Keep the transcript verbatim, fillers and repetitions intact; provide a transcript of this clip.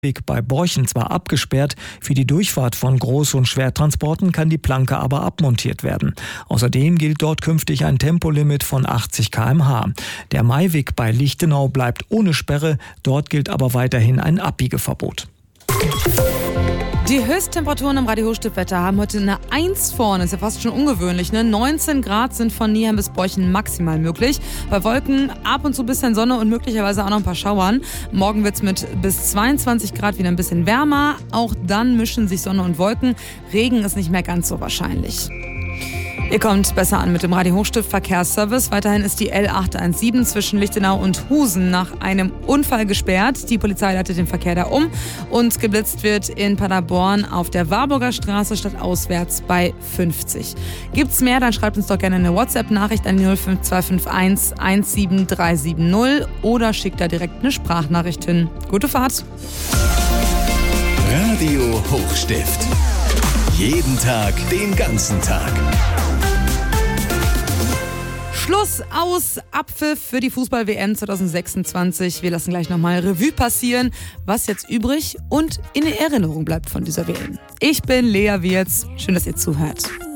Weg bei Borchen zwar abgesperrt, für die Durchfahrt von Groß- und Schwertransporten kann die Planke aber abmontiert werden. Außerdem gilt dort künftig ein Tempolimit von achtzig Kilometer pro Stunde. Der Maiweg bei Lichtenau bleibt ohne Sperre, dort gilt aber weiterhin ein Abbiegeverbot. Die Höchsttemperaturen im Radio-Hochstift-Wetter haben heute eine eins vorne, ist ja fast schon ungewöhnlich, ne? neunzehn Grad sind von Nieheim bis Borchen maximal möglich. Bei Wolken ab und zu ein bisschen Sonne und möglicherweise auch noch ein paar Schauern. Morgen wird es mit bis zweiundzwanzig Grad wieder ein bisschen wärmer. Auch dann mischen sich Sonne und Wolken. Regen ist nicht mehr ganz so wahrscheinlich. Ihr kommt besser an mit dem Radio-Hochstift-Verkehrsservice. Weiterhin ist die L acht eins sieben zwischen Lichtenau und Husen nach einem Unfall gesperrt. Die Polizei leitet den Verkehr da um und geblitzt wird in Paderborn auf der Warburger Straße statt auswärts bei fünfzig. Gibt's mehr, dann schreibt uns doch gerne eine WhatsApp-Nachricht an die null fünf zwei fünf eins eins sieben drei sieben null oder schickt da direkt eine Sprachnachricht hin. Gute Fahrt! Radio Hochstift. Jeden Tag, den ganzen Tag. Schluss, aus, Abpfiff für die Fußball-W M zwanzig sechsundzwanzig. Wir lassen gleich nochmal Revue passieren, was jetzt übrig und in Erinnerung bleibt von dieser W M. Ich bin Lea Wirz. Schön, dass ihr zuhört.